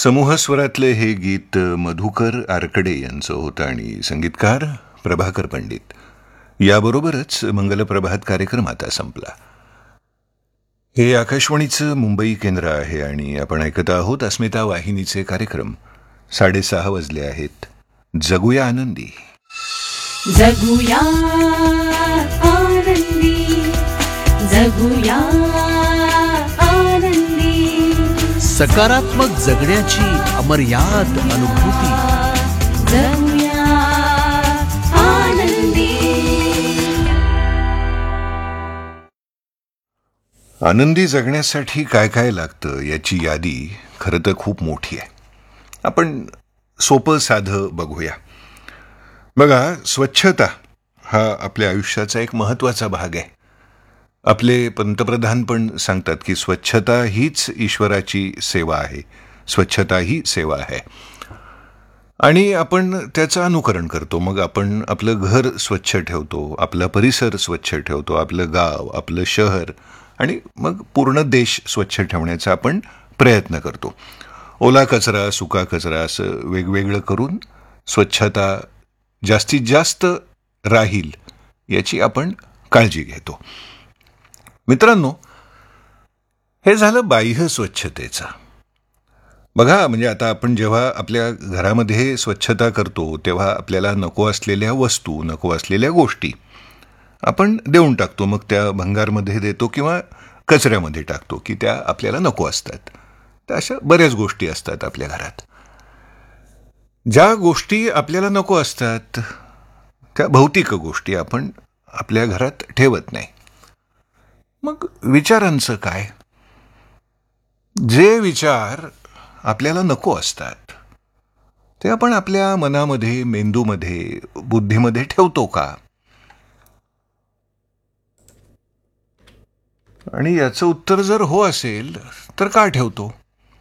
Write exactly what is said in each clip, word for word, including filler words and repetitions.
समूह स्वरातले हे गीत मधुकर आरकडे यांचं होतं आणि संगीतकार प्रभाकर पंडित. याबरोबरच मंगलप्रभात कार्यक्रम आता संपला. हे आकाशवाणीचं मुंबई केंद्र आहे आणि आपण ऐकत आहोत अस्मिता वाहिनीचे कार्यक्रम. साडेसहा वाजले आहेत. जगूया आनंदी. जगूया आनंदी, जगूया आनंदी, सकारात्मक जगण्याची अमर्याद अनुभूती. जगूया आनंदी. आनंदी जगण्यासाठी काय काय लागतं याची यादी खरं तर खूप मोठी आहे. आपण सोपं साधं बघूया. बघा, स्वच्छता हा आपल्या आयुष्याचा एक महत्त्वाचा भाग आहे. आपले पंतप्रधान पण सांगतात की स्वच्छता हीच ईश्वराची सेवा आहे, स्वच्छता ही सेवा आहे. आणि आपण त्याचं अनुकरण करतो. मग आपण आपलं घर स्वच्छ ठेवतो, आपला परिसर स्वच्छ ठेवतो, आपलं गाव, आपलं शहर आणि मग पूर्ण देश स्वच्छ ठेवण्याचा आपण प्रयत्न करतो. ओला कचरा, सुका कचरा असं वेगवेगळं करून स्वच्छता जास्तीत जास्त राहील याची आपण काळजी घेतो. मित्रांनो, हे झालं बाह्य स्वच्छतेचं. बघा, म्हणजे आता आपण जेव्हा आपल्या घरामध्ये स्वच्छता करतो तेव्हा आपल्याला नको असलेल्या वस्तू, नको असलेल्या गोष्टी आपण देऊन टाकतो. मग त्या भंगारमध्ये देतो किंवा कचऱ्यामध्ये टाकतो की त्या आपल्याला नको असतात. तर अशा बऱ्याच गोष्टी असतात आपल्या घरात. ज्या गोष्टी आपल्याला नको असतात त्या भौतिक गोष्टी आपण आपल्या घरात ठेवत नाही. मग विचारांचं काय? जे विचार आपल्याला नको असतात ते आपण आपल्या मनामध्ये, मेंदूमध्ये, बुद्धीमध्ये ठेवतो का? आणि याचं उत्तर जर हो असेल तर का ठेवतो?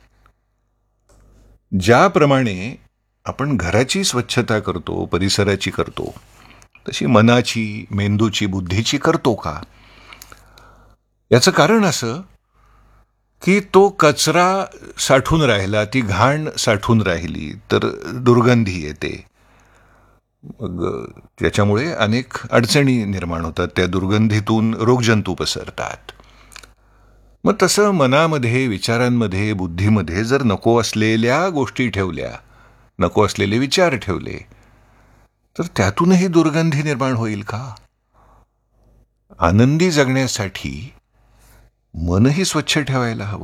ज्याप्रमाणे आपण घराची स्वच्छता करतो, परिसराची करतो, तशी मनाची, मेंदूची, बुद्धीची करतो का? याचं कारण असं की तो कचरा साठून राहिला, ती घाण साठून राहिली तर दुर्गंधी येते. मग त्याच्यामुळे अनेक अडचणी निर्माण होतात. त्या दुर्गंधीतून रोगजंतू पसरतात. मग तसं मनामध्ये, विचारांमध्ये, बुद्धीमध्ये जर नको असलेल्या गोष्टी ठेवल्या, नको असलेले विचार ठेवले तर त्यातूनही दुर्गंधी निर्माण होईल का? आनंदी जगण्यासाठी मनही स्वच्छ ठेवायला हवं.